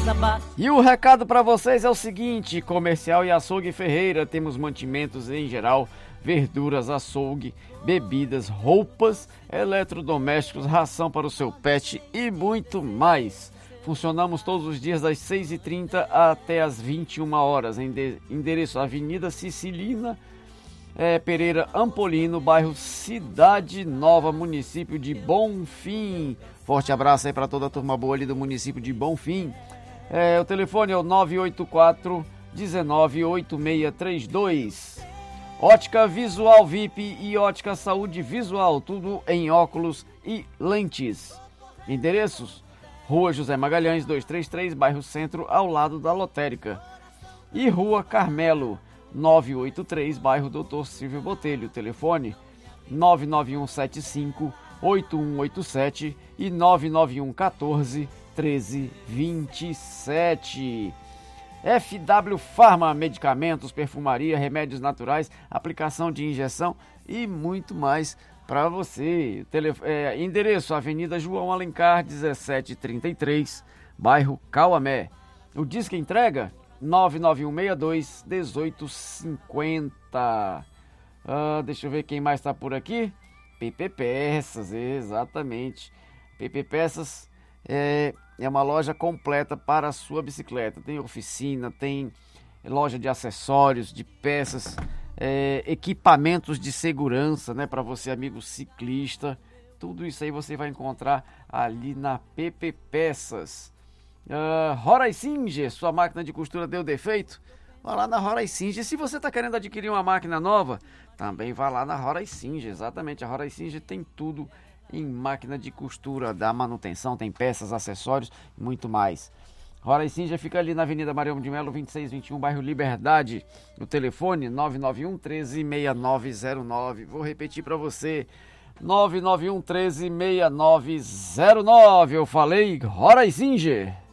E o recado para vocês é o seguinte: Comercial e Açougue Ferreira, temos mantimentos em geral, verduras, açougue, bebidas, roupas, eletrodomésticos, ração para o seu pet e muito mais. Funcionamos todos os dias das 6h30 até as 21 horas. Endereço Avenida Sicilina Pereira Ampolino, bairro Cidade Nova, município de Bonfim. Forte abraço aí para toda a turma boa ali do município de Bonfim. O telefone é o 984 198632. Ótica Visual VIP e Ótica Saúde Visual, tudo em óculos e lentes. Endereços: Rua José Magalhães 233, bairro Centro, ao lado da Lotérica. E Rua Carmelo 983, bairro Doutor Silvio Botelho. Telefone 99175-8187 e 99114-1327. FW Pharma, medicamentos, perfumaria, remédios naturais, aplicação de injeção e muito mais para você. Endereço: Avenida João Alencar 1733, bairro Cauamé. O disque entrega 99162-1850. Deixa eu ver quem mais está por aqui. PP Peças, exatamente. PP Peças é uma loja completa para a sua bicicleta. Tem oficina, tem loja de acessórios, de peças, equipamentos de segurança, né, para você, amigo ciclista. Tudo isso aí você vai encontrar ali na PP Peças. Horay Singer, sua máquina de costura deu defeito? Vá lá na Horay Singer. Se você está querendo adquirir uma máquina nova, também vá lá na Horay Singer. Exatamente, a Horay Singer tem tudo em máquina de costura, da manutenção, tem peças, acessórios e muito mais. Horay Singer fica ali na Avenida Marião de Melo 2621, bairro Liberdade. O telefone 991 136909. Vou repetir para você: 991 136909. Eu falei Horay Singer.